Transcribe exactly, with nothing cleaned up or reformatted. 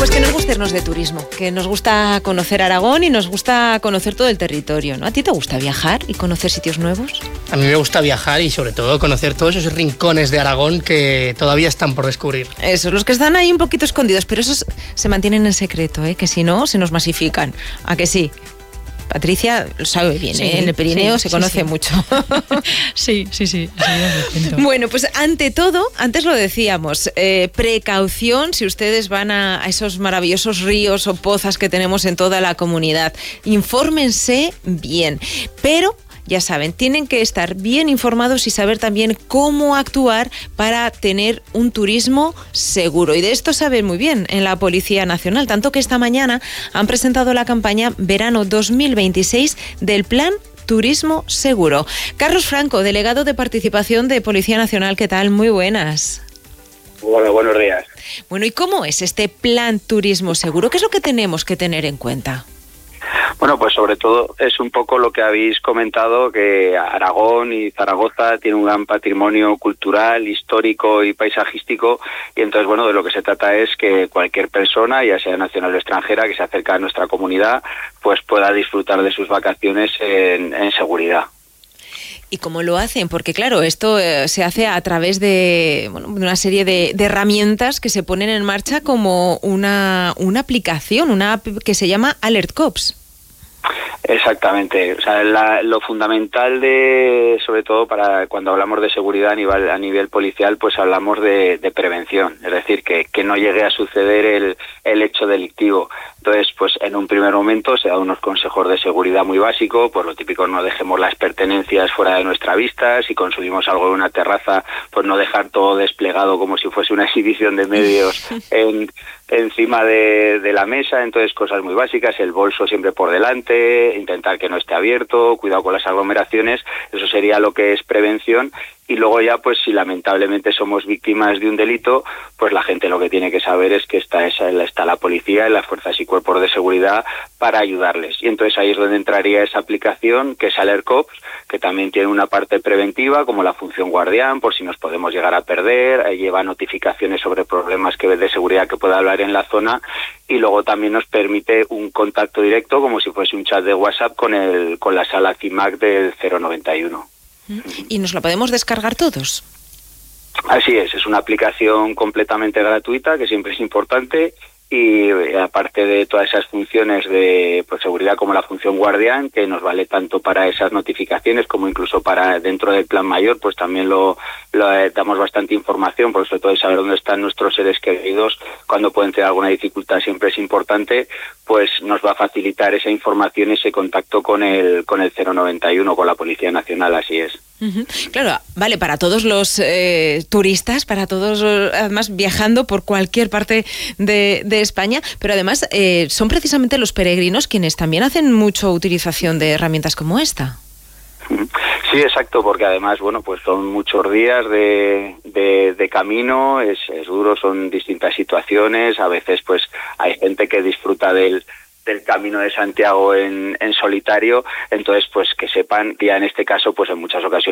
Pues que nos gusta irnos de turismo, que nos gusta conocer Aragón y nos gusta conocer todo el territorio, ¿no? ¿A ti te gusta viajar y conocer sitios nuevos? A mí me gusta viajar y sobre todo conocer todos esos rincones de Aragón que todavía están por descubrir. Eso, los que están ahí un poquito escondidos, pero esos se mantienen en secreto, ¿eh? Que si no, se nos masifican. ¿A que sí? Patricia lo sabe bien, sí, ¿eh? En el Pirineo sí, se conoce sí, sí. mucho. Sí, sí, sí. Bueno, pues ante todo, antes lo decíamos, eh, precaución si ustedes van a, a esos maravillosos ríos o pozas que tenemos en toda la comunidad. Infórmense bien, pero ya saben, tienen que estar bien informados y saber también cómo actuar para tener un turismo seguro. Y de esto saben muy bien en la Policía Nacional, tanto que esta mañana han presentado la campaña Verano dos mil veintiséis del Plan Turismo Seguro. Carlos Franco, delegado de Participación de Policía Nacional, ¿qué tal? Muy buenas. Hola, buenos días. Bueno, ¿y cómo es este Plan Turismo Seguro? ¿Qué es lo que tenemos que tener en cuenta? Bueno, pues sobre todo es un poco lo que habéis comentado, que Aragón y Zaragoza tienen un gran patrimonio cultural, histórico y paisajístico, y entonces, bueno, de lo que se trata es que cualquier persona, ya sea nacional o extranjera, que se acerca a nuestra comunidad, pues pueda disfrutar de sus vacaciones en, en seguridad. ¿Y cómo lo hacen? Porque claro, esto eh, se hace a través de, bueno, de una serie de, de herramientas que se ponen en marcha como una, una aplicación, una app que se llama Alert Cops. Exactamente, o sea, la, lo fundamental de, sobre todo para cuando hablamos de seguridad a nivel, a nivel policial, pues hablamos de, de prevención, es decir, que, que no llegue a suceder el, el hecho delictivo. Entonces, pues en un primer momento se da unos consejos de seguridad muy básicos, pues lo típico, no dejemos las pertenencias fuera de nuestra vista, si consumimos algo en una terraza, pues no dejar todo desplegado como si fuese una exhibición de medios en, encima de, de la mesa. Entonces, cosas muy básicas, el bolso siempre por delante, intentar que no esté abierto, cuidado con las aglomeraciones, eso sería lo que es prevención. Y luego ya, pues si lamentablemente somos víctimas de un delito, pues la gente lo que tiene que saber es que está, esa, está la policía y las fuerzas y cuerpos de seguridad para ayudarles. Y entonces ahí es donde entraría esa aplicación, que es Alert Cops, que también tiene una parte preventiva, como la función guardián, por si nos podemos llegar a perder, ahí lleva notificaciones sobre problemas que de seguridad que pueda haber en la zona, y luego también nos permite un contacto directo, como si fuese un chat de WhatsApp, con, el, con la sala C I M A C del cero noventa y uno. ¿Y nos la podemos descargar todos? Así es, es una aplicación completamente gratuita, que siempre es importante, y aparte de todas esas funciones de pues, seguridad como la función guardián, que nos vale tanto para esas notificaciones como incluso para dentro del plan mayor, pues también lo, lo eh, damos bastante información, por sobre todo de saber dónde están nuestros seres queridos, cuando pueden tener alguna dificultad siempre es importante, pues nos va a facilitar esa información, ese contacto con el con el cero noventa y uno, con la Policía Nacional, así es. Uh-huh. Claro, vale, para todos los eh, turistas, para todos, además viajando por cualquier parte de, de España, pero además eh, son precisamente los peregrinos quienes también hacen mucho utilización de herramientas como esta. Sí, exacto, porque además, bueno, pues son muchos días de, de, de camino, es, es duro, son distintas situaciones, a veces pues hay gente que disfruta del del Camino de Santiago en, en solitario, entonces pues que sepan que ya en este caso pues en muchas ocasiones